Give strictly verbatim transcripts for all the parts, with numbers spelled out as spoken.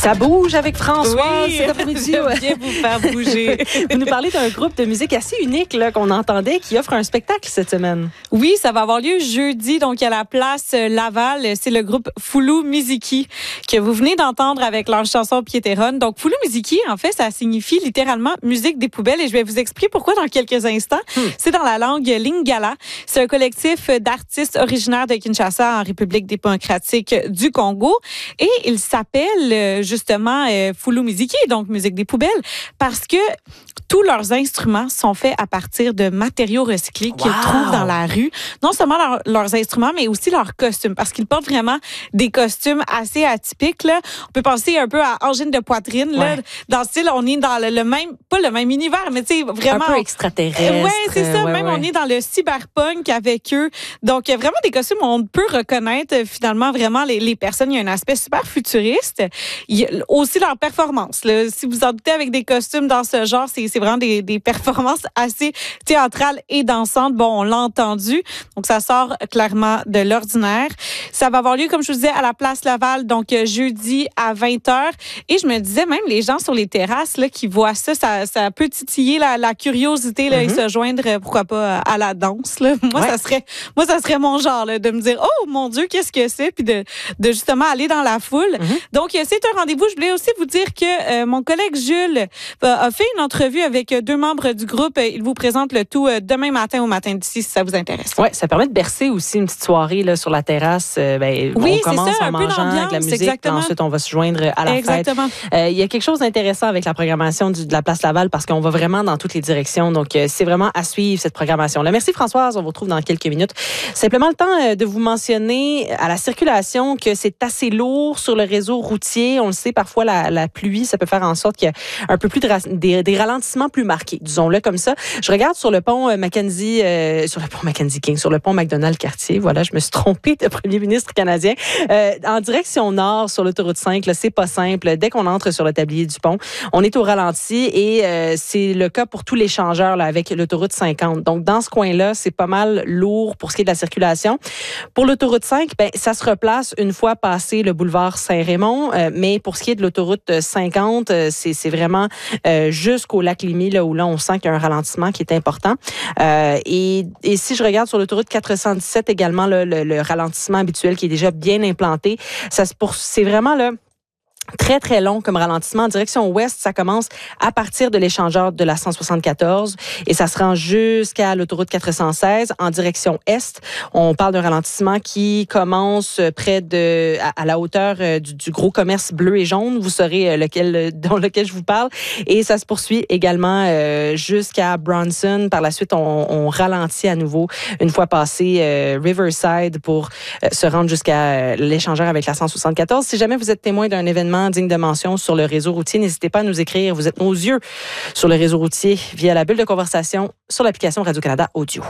Ça bouge avec Françoise oui, cet après-midi. J'aime bien vous faire bouger. Vous nous parlez d'un groupe de musique assez unique là, qu'on entendait qui offre un spectacle cette semaine. Oui, ça va avoir lieu jeudi, donc à la place Laval. C'est le groupe Fulu Miziki que vous venez d'entendre avec leur chanson Piétéronne. Donc Fulu Miziki, en fait, ça signifie littéralement musique des poubelles et je vais vous expliquer pourquoi dans quelques instants. Hmm. C'est dans la langue lingala. C'est un collectif d'artistes originaires de Kinshasa en République démocratique du Congo et il s'appelle justement euh, Fulu Miziki, donc musique des poubelles, parce que tous leurs instruments sont faits à partir de matériaux recyclés qu'ils wow. trouvent dans la rue. Non seulement leur, leurs instruments, mais aussi leurs costumes, parce qu'ils portent vraiment des costumes assez atypiques. Là. On peut penser un peu à Angine de poitrine. Ouais. Là, dans le style, on est dans le, le même, pas le même univers, mais tu sais, vraiment... Un peu extraterrestre. Oui, c'est ça. Ouais, même ouais. on est dans le cyberpunk avec eux. Donc, vraiment des costumes où on peut reconnaître finalement vraiment les, les personnes. Il y a un aspect super futuriste. Il y a aussi leur performance. Là. Si vous en doutez avec des costumes dans ce genre, c'est, c'est vraiment des, des performances assez théâtrales et dansantes. Bon, on l'a entendu. Donc, ça sort clairement de l'ordinaire. Ça va avoir lieu, comme je vous disais, à la place Laval, donc jeudi à vingt heures. Et je me disais, même les gens sur les terrasses là, qui voient ça, ça, ça peut titiller la, la curiosité là, mm-hmm. et se joindre, pourquoi pas, à la danse. Là. Moi, ouais. ça serait, moi, ça serait mon genre là, de me dire, oh mon Dieu, qu'est-ce que c'est? Puis de, de justement aller dans la foule. Mm-hmm. Donc, c'est un rendez-vous. Je voulais aussi vous dire que euh, mon collègue Jules euh, a fait une entrevue avec deux membres du groupe. Il vous présente le tout euh, demain matin au matin d'ici, si ça vous intéresse. Oui, ça permet de bercer aussi une petite soirée là, sur la terrasse. Euh, ben, oui, on commence ça, en mangeant avec la musique, exactement. Ensuite on va se joindre à la exactement. fête. Euh, il y a quelque chose d'intéressant avec la programmation du, de la place Laval parce qu'on va vraiment dans toutes les directions. Donc, euh, c'est vraiment à suivre cette programmation-là. Merci Françoise, on vous retrouve dans quelques minutes. Simplement le temps euh, de vous mentionner à la circulation que c'est assez lourd sur le réseau routier. On le sait, parfois la, la pluie, ça peut faire en sorte qu'il y a un peu plus de ra- des, des ralentissements plus marqués, disons-le comme ça. Je regarde sur le pont euh, Mackenzie, euh, sur le pont Mackenzie King, sur le pont McDonald-Cartier. Voilà, je me suis trompée de premier ministre canadien. Euh, en direction nord, sur l'autoroute cinq, là, c'est pas simple. Dès qu'on entre sur le tablier du pont, on est au ralenti et euh, c'est le cas pour tous les changeurs là, avec l'autoroute cinquante. Donc, dans ce coin-là, c'est pas mal lourd pour ce qui est de la circulation. Pour l'autoroute cinq, ben, ça se replace une fois passé le boulevard Saint-Raymond. Euh, mais pour ce qui est de l'autoroute cinquante, euh, c'est, c'est vraiment euh, jusqu'au lac Limy, là, où là, on sent qu'il y a un ralentissement qui est important. Euh, et, et si je regarde sur l'autoroute quatre cent dix-sept également, là, le, le ralentissement habituel qui est déjà bien implanté, ça, c'est vraiment là, très, très long comme ralentissement. En direction ouest, ça commence à partir de l'échangeur de la cent soixante-quatorze et ça se rend jusqu'à l'autoroute quatre cent seize. En direction est, on parle d'un ralentissement qui commence près de, à, à la hauteur du, du gros commerce bleu et jaune. Vous saurez lequel, dont lequel je vous parle. Et ça se poursuit également euh, jusqu'à Bronson. Par la suite, on, on ralentit à nouveau une fois passé euh, Riverside pour euh, se rendre jusqu'à l'échangeur avec la cent soixante-quatorze. Si jamais vous êtes témoin d'un événement digne de mention sur le réseau routier, n'hésitez pas à nous écrire. Vous êtes nos yeux sur le réseau routier via la bulle de conversation sur l'application Radio-Canada Audio.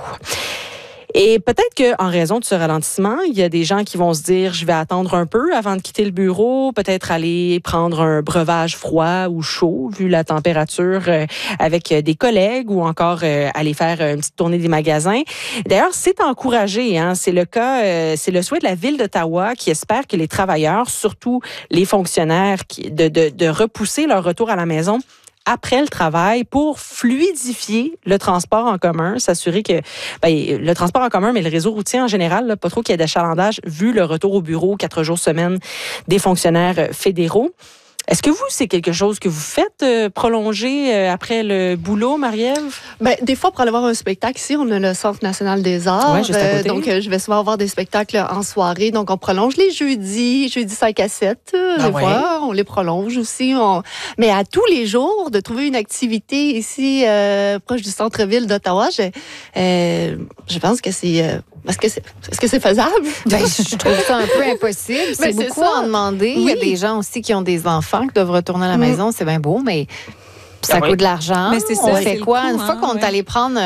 Et peut-être qu'en raison de ce ralentissement, il y a des gens qui vont se dire, je vais attendre un peu avant de quitter le bureau, peut-être aller prendre un breuvage froid ou chaud, vu la température, euh, avec des collègues ou encore euh, aller faire une petite tournée des magasins. D'ailleurs, c'est encouragé, hein, c'est le cas, euh, c'est le souhait de la Ville d'Ottawa qui espère que les travailleurs, surtout les fonctionnaires, qui, de, de, de repousser leur retour à la maison après le travail pour fluidifier le transport en commun, s'assurer que ben, le transport en commun, mais le réseau routier en général, là, pas trop qu'il y ait d'achalandage vu le retour au bureau quatre jours semaine des fonctionnaires fédéraux. Est-ce que vous, c'est quelque chose que vous faites euh, prolonger euh, après le boulot, Marie-Ève? Ben, des fois, pour aller voir un spectacle ici, on a le Centre national des arts. Ouais, juste à côté. Euh, donc, euh, je vais souvent voir des spectacles en soirée. Donc, on prolonge les jeudis, jeudi cinq à sept. Euh, ah des ouais. fois, on les prolonge aussi. On... Mais à tous les jours, de trouver une activité ici, euh, proche du centre-ville d'Ottawa, je, euh, je pense que c'est... Euh, Est-ce que c'est, est-ce que c'est faisable? Ben, je trouve ça un peu impossible. C'est ben, beaucoup à en demander. Oui. Il y a des gens aussi qui ont des enfants qui doivent retourner à la mmh. maison. C'est bien beau, mais ça ben coûte oui. de l'argent. Mais c'est ça, on c'est fait quoi? Coup, Une fois hein, qu'on ouais. est allé prendre, par,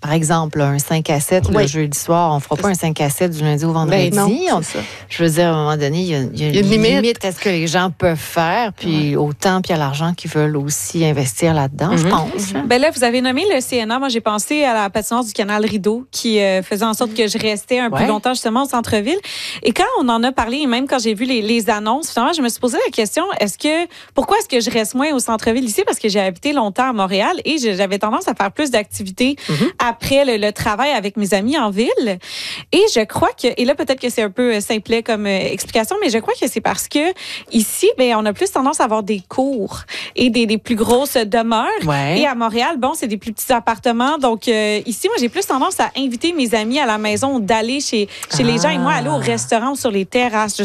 par exemple, un cinq à sept oui. le jeudi soir, on ne fera pas un cinq à sept du lundi au vendredi. Ben non, on, je veux dire, à un moment donné, il y a, il y a, il y a une limite. limite à ce que les gens peuvent faire, puis ouais. au temps puis à l'argent qu'ils veulent aussi investir là-dedans, mm-hmm. je pense. Ben là, vous avez nommé le C N A. Moi, j'ai pensé à la patinoire du canal Rideau qui euh, faisait en sorte que je restais un ouais. peu longtemps justement au centre-ville. Et quand on en a parlé, et même quand j'ai vu les, les annonces, finalement, je me suis posé la question, est-ce que pourquoi est-ce que je reste moins au centre-ville ici? Parce que j'ai habité longtemps à Montréal et j'avais tendance à faire plus d'activités mm-hmm. après le, le travail avec mes amis en ville. Et je crois que, et là, peut-être que c'est un peu simplet comme euh, explication, mais je crois que c'est parce que ici, ben, on a plus tendance à avoir des cours et des, des plus grosses demeures. Ouais. Et à Montréal, bon, c'est des plus petits appartements. Donc, euh, ici, moi, j'ai plus tendance à inviter mes amis à la maison, d'aller chez, chez ah. les gens et moi, aller au restaurant ou sur les terrasses.